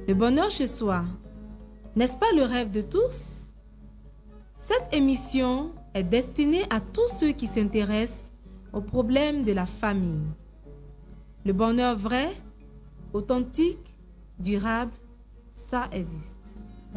Le bonheur chez soi, n'est-ce pas le rêve de tous? Cette émission est destinée à tous ceux qui s'intéressent aux problèmes de la famille. Le bonheur vrai, authentique, durable, ça existe.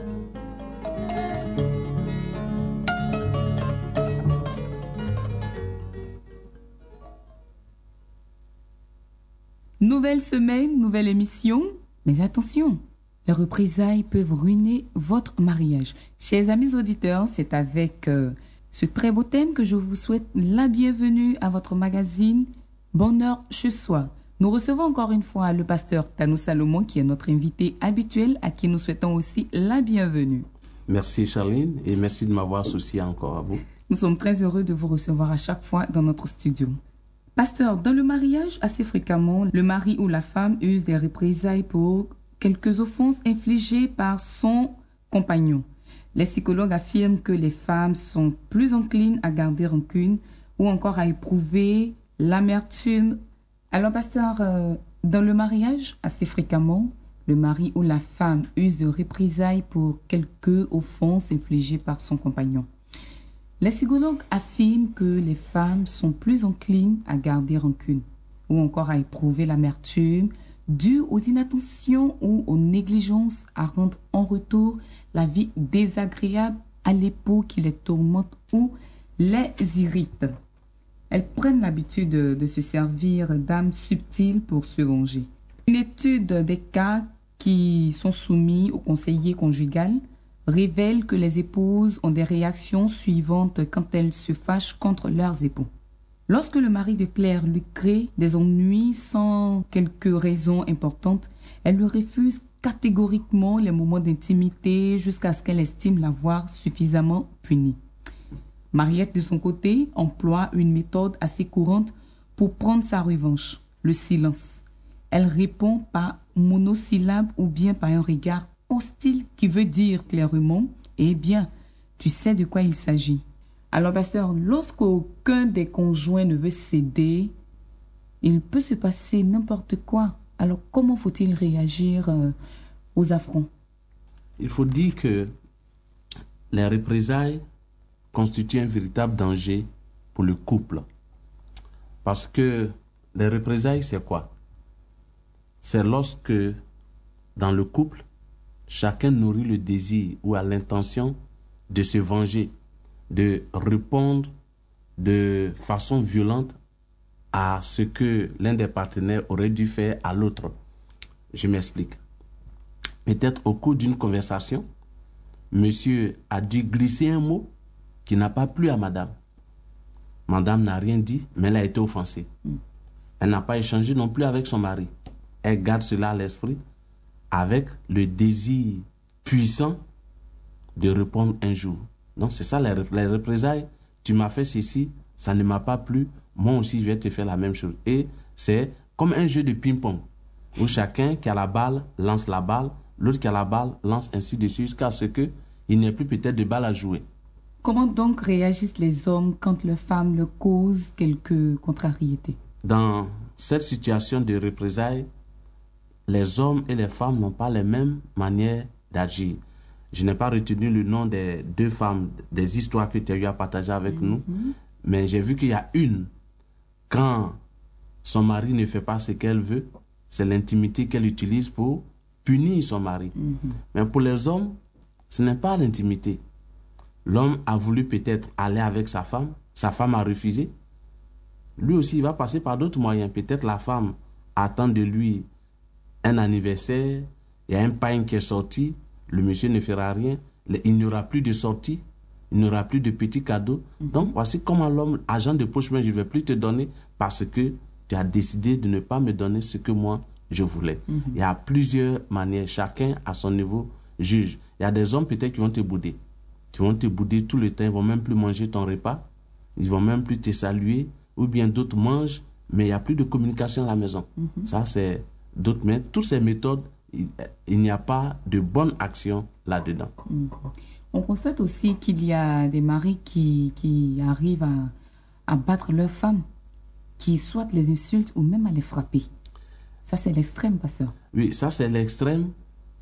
Nouvelle semaine, nouvelle émission. Mais attention, les représailles peuvent ruiner votre mariage. Chers amis auditeurs, c'est avec ce très beau thème que je vous souhaite la bienvenue à votre magazine Bonheur chez soi. Nous recevons encore une fois le pasteur Tano Salomon qui est notre invité habituel à qui nous souhaitons aussi la bienvenue. Merci Charline et merci de m'avoir associé encore à vous. Nous sommes très heureux de vous recevoir à chaque fois dans notre studio. Pasteur, dans le mariage, assez fréquemment, le mari ou la femme use des représailles pour quelques offenses infligées par son compagnon. Les psychologues affirment que les femmes sont plus enclines à garder rancune ou encore à éprouver l'amertume. Alors, pasteur, dans le mariage, assez fréquemment, le mari ou la femme use de représailles pour quelques offenses infligées par son compagnon. Les psychologues affirment que les femmes sont plus enclines à garder rancune ou encore à éprouver l'amertume due aux inattentions ou aux négligences à rendre en retour la vie désagréable à l'époux qui les tourmente ou les irrite. Elles prennent l'habitude de se servir d'âmes subtiles pour se venger. Une étude des cas qui sont soumis au conseiller conjugal révèle que les épouses ont des réactions suivantes quand elles se fâchent contre leurs époux. Lorsque le mari de Claire lui crée des ennuis sans quelque raison importante, elle lui refuse catégoriquement les moments d'intimité jusqu'à ce qu'elle estime l'avoir suffisamment puni. Mariette, de son côté, emploie une méthode assez courante pour prendre sa revanche, le silence. Elle répond par monosyllabe ou bien par un regard hostile qui veut dire clairement « Eh bien, tu sais de quoi il s'agit ». Alors, pasteur, lorsqu'aucun des conjoints ne veut céder, il peut se passer n'importe quoi. Alors, comment faut-il réagir aux affronts? Il faut dire que les représailles constituent un véritable danger pour le couple. Parce que les représailles, c'est quoi? C'est lorsque, dans le couple, chacun nourrit le désir ou a l'intention de se venger, de répondre de façon violente à ce que l'un des partenaires aurait dû faire à l'autre. Je m'explique. Peut-être au cours d'une conversation, monsieur a dû glisser un mot qui n'a pas plu à madame. Madame n'a rien dit, mais elle a été offensée. Elle n'a pas échangé non plus avec son mari. Elle garde cela à l'esprit avec le désir puissant de répondre un jour. Donc c'est ça les représailles. Tu m'as fait ceci, ça ne m'a pas plu, moi aussi je vais te faire la même chose. Et c'est comme un jeu de ping-pong où chacun qui a la balle lance la balle, l'autre qui a la balle lance ainsi de suite jusqu'à ce qu'il n'y ait plus peut-être de balle à jouer. Comment donc réagissent les hommes quand leurs femmes leur causent quelques contrariétés? Dans cette situation de représailles, les hommes et les femmes n'ont pas les mêmes manières d'agir. Je n'ai pas retenu le nom des deux femmes, des histoires que tu as eu à partager avec nous, mais j'ai vu qu'il y a une, quand son mari ne fait pas ce qu'elle veut, c'est l'intimité qu'elle utilise pour punir son mari. Mais pour les hommes, ce n'est pas l'intimité. L'homme a voulu peut-être aller avec sa femme a refusé. Lui aussi, il va passer par d'autres moyens. Peut-être la femme attend de lui un anniversaire, il y a un pain qui est sorti, le monsieur ne fera rien, il n'y aura plus de sortie, il n'y aura plus de petits cadeaux. Donc, voici comment l'homme, agent de poche, mais je ne vais plus te donner parce que tu as décidé de ne pas me donner ce que moi, je voulais. Il y a plusieurs manières, chacun à son niveau juge. Il y a des hommes peut-être qui vont te bouder. Qui vont te bouder tout le temps, ils ne vont même plus manger ton repas, ils ne vont même plus te saluer, ou bien d'autres mangent, mais il n'y a plus de communication à la maison. Ça, c'est d'autres, mais toutes ces méthodes, il n'y a pas de bonne action là-dedans. On constate aussi qu'il y a des maris qui arrivent à battre leurs femmes, qui soit les insultent ou même à les frapper. Ça, c'est l'extrême, pasteur. Oui, ça, c'est l'extrême.